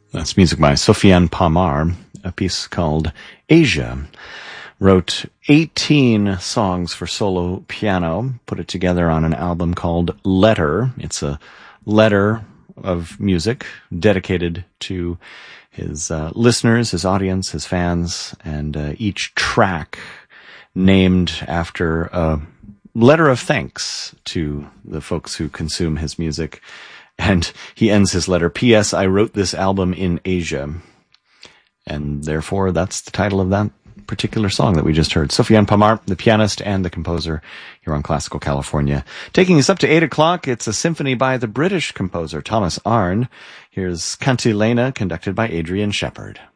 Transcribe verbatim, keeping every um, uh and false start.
That's music by Sofiane Pamar, a piece called Asia. Wrote eighteen songs for solo piano, put it together on an album called Letter. It's a letter of music dedicated to his uh, listeners, his audience, his fans, and uh, each track named after a letter of thanks to the folks who consume his music. And he ends his letter, P S. I wrote this album in Asia. And therefore, that's the title of that particular song that we just heard. Sofiane Pamar, the pianist and the composer here on Classical California. Taking us up to eight o'clock, it's a symphony by the British composer Thomas Arne. Here's Cantilena, conducted by Adrian Shepard.